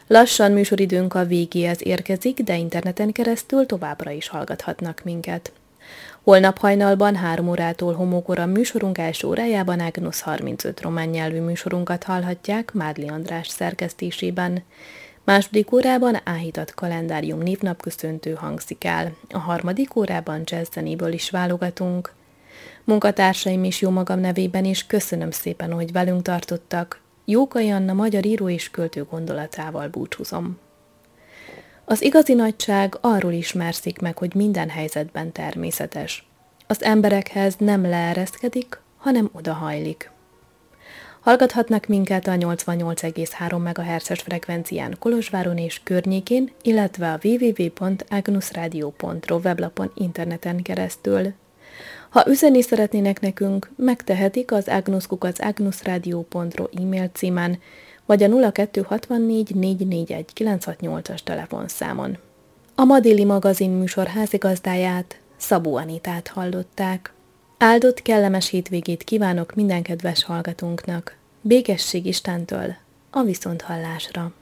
Lassan műsoridőnk a végéhez érkezik, de interneten keresztül továbbra is hallgathatnak minket. Holnap hajnalban 3 órától homokora műsorunk első órájában Agnus 35 román nyelvű műsorunkat hallhatják Mádli András szerkesztésében. Második órában áhított kalendárium névnapköszöntő hangzik el. A harmadik órában jazzzenéből is válogatunk. Munkatársaim és jó magam nevében is köszönöm szépen, hogy velünk tartottak. Jókai Anna magyar író és költő gondolatával búcsúzom. Az igazi nagyság arról ismerszik meg, hogy minden helyzetben természetes. Az emberekhez nem leereszkedik, hanem odahajlik. Hallgathatnak minket a 88,3 MHz-es frekvencián Kolozsváron és környékén, illetve a www.agnusradio.ro weblapon interneten keresztül. Ha üzenni szeretnének nekünk, megtehetik az agnus@agnusradio.ro e-mail címen, vagy a 0264 441 968-as telefonszámon. A Ma déli magazin műsor házigazdáját, Szabó Anitát hallották. Áldott, kellemes hétvégét kívánok minden kedves hallgatónknak. Békesség Istentől, a viszonthallásra!